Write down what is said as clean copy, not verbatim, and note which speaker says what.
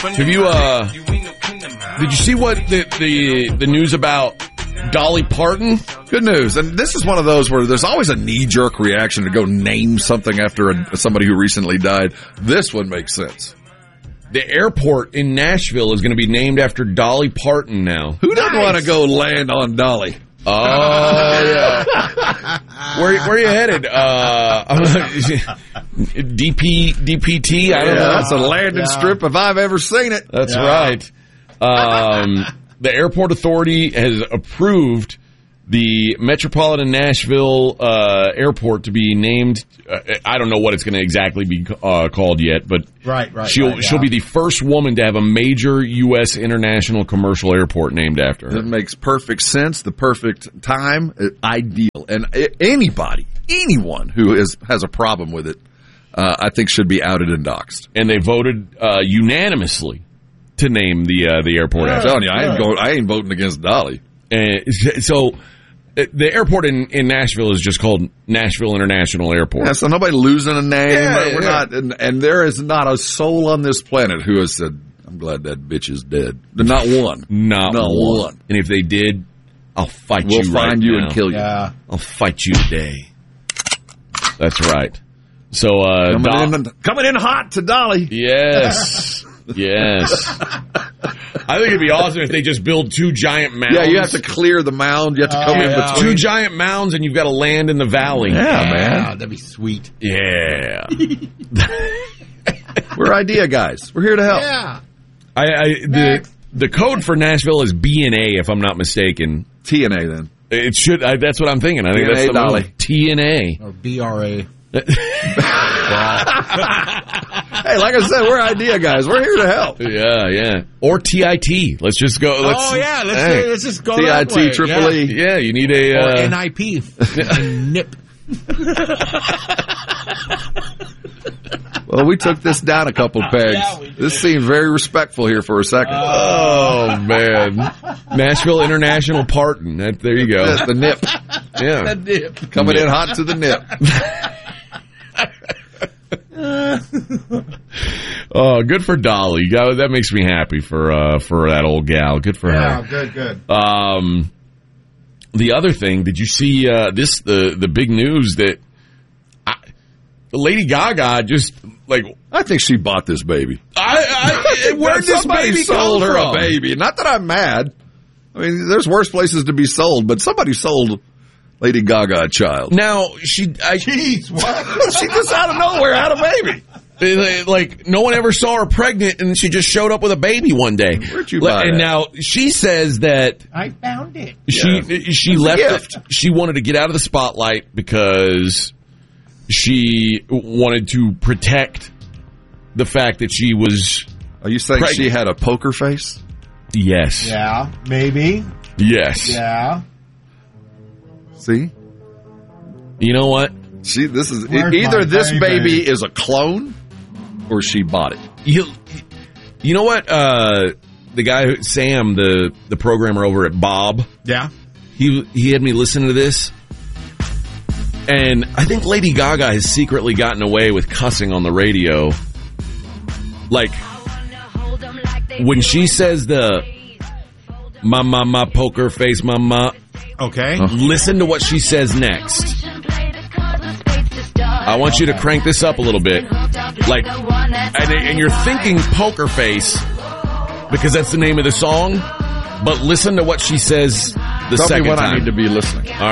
Speaker 1: Have you, did you see what the news about Dolly Parton?
Speaker 2: Good news. And this is one of those where there's always a knee-jerk reaction to go name something after somebody who recently died. This one makes sense.
Speaker 1: The airport in Nashville is going to be named after Dolly Parton now.
Speaker 2: Who doesn't want to go land on Dolly?
Speaker 1: Oh, yeah. Where are you headed? DPT? I don't know.
Speaker 2: That's a landing strip if I've ever seen it.
Speaker 1: That's right. The airport authority has approved the Metropolitan Nashville airport to be named. I don't know what it's going to exactly be called yet, but she'll be the first woman to have a major U.S. international commercial airport named after her.
Speaker 2: It makes perfect sense. The perfect time, ideal, and anyone who has a problem with it, I think should be outed and doxxed.
Speaker 1: And they voted unanimously to name the airport after.
Speaker 2: I'm telling you, I ain't voting against Dolly.
Speaker 1: So the airport in Nashville is just called Nashville International Airport.
Speaker 2: Yeah, so nobody losing a name. We're not, and there is not a soul on this planet who has said, "I'm glad that bitch is dead." Not one.
Speaker 1: Not one. And if they did, I'll fight you.
Speaker 2: We'll find you
Speaker 1: now.
Speaker 2: and kill you.
Speaker 3: Yeah.
Speaker 1: I'll fight you today. That's right. So
Speaker 2: coming in hot to Dolly.
Speaker 1: Yes. Yes. I think it'd be awesome if they just build two giant mounds.
Speaker 2: Yeah, you have to clear the mound. You have to come in between.
Speaker 1: Two giant mounds, and you've got to land in the valley.
Speaker 2: Yeah, man.
Speaker 3: That'd be sweet.
Speaker 1: Yeah.
Speaker 2: We're idea guys. We're here to help.
Speaker 3: Yeah.
Speaker 1: The code for Nashville is B&A, if I'm not mistaken.
Speaker 2: TNA, then.
Speaker 1: It should. That's what I'm thinking. I think
Speaker 2: TNA
Speaker 1: that's the
Speaker 2: Dolly.
Speaker 1: move. TNA.
Speaker 3: Or BRA.
Speaker 2: Hey, like I said, we're idea guys. We're here to help.
Speaker 1: Yeah. Or TIT. Let's just go.
Speaker 3: Let's just go that way.
Speaker 2: TIT, Triple E.
Speaker 1: Yeah, you need a...
Speaker 3: Or NIP. And NIP.
Speaker 2: Well, we took this down a couple pegs. This seemed very respectful here for a second.
Speaker 1: Oh, man. Nashville International Parton. There you go.
Speaker 2: The nip.
Speaker 1: Yeah.
Speaker 3: The NIP.
Speaker 2: Coming in hot to the nip.
Speaker 1: Oh, good for Dolly. That makes me happy for that old gal. Good for her.
Speaker 3: Good.
Speaker 1: The other thing, did you see the big news that Lady Gaga just
Speaker 2: I think she bought this baby.
Speaker 1: Where'd this baby
Speaker 2: sold
Speaker 1: come
Speaker 2: her
Speaker 1: from?
Speaker 2: a baby? Not that I'm mad. I mean, there's worse places to be sold, but somebody sold Lady Gaga a child.
Speaker 1: Now
Speaker 3: Jeez, what?
Speaker 2: She just out of nowhere had a baby.
Speaker 1: Like, no one ever saw her pregnant, and she just showed up with a baby one day.
Speaker 2: Where'd you buy
Speaker 1: And
Speaker 2: that?
Speaker 1: now she says that
Speaker 3: I found it.
Speaker 1: she left it. She wanted to get out of the spotlight because she wanted to protect the fact that she was.
Speaker 2: Are you saying
Speaker 1: pregnant.
Speaker 2: she had a poker face?
Speaker 1: Yes.
Speaker 3: Yeah, maybe.
Speaker 1: Yes.
Speaker 3: Yeah.
Speaker 2: See?
Speaker 1: You know what?
Speaker 2: This is
Speaker 3: Where's
Speaker 2: either
Speaker 3: my
Speaker 2: this
Speaker 3: baby?
Speaker 2: baby is a clone or she bought it.
Speaker 1: You know what? The guy Sam, the programmer over at Bob.
Speaker 3: Yeah.
Speaker 1: He had me listen to this, and I think Lady Gaga has secretly gotten away with cussing on the radio. Like when she says the "ma poker face mama."
Speaker 3: Okay.
Speaker 1: Listen to what she says next. I want you to crank this up a little bit. Like, and you're thinking poker face because that's the name of the song, but listen to what she says the
Speaker 2: Tell
Speaker 1: second
Speaker 2: me what
Speaker 1: time.
Speaker 2: I need to be listening.
Speaker 1: All right.